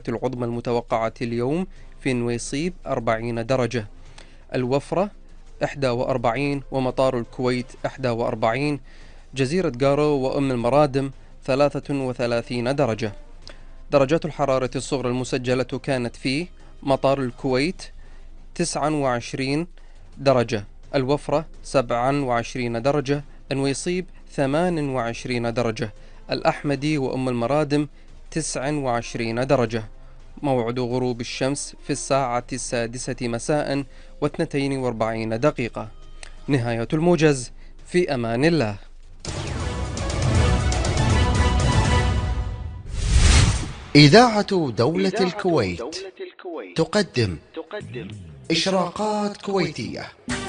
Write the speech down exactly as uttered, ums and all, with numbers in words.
العظمى المتوقعة اليوم في نويصيب أربعين درجة، الوفرة إحدى وأربعين، ومطار الكويت إحدى وأربعين، جزيرة قارو وأم المرادم ثلاثة وثلاثين درجة. درجات الحرارة الصغرى المسجلة كانت في مطار الكويت تسعة وعشرين درجة، الوفرة سبعة وعشرين درجة، نويصيب ثمانية وعشرين درجة، الأحمدي وأم المرادم تسعة وعشرين درجة. موعد غروب الشمس في الساعة السادسة مساء واثنتين واربعين دقيقة. نهاية الموجز، في أمان الله. إذاعة دولة الكويت تقدم إشراقات كويتية.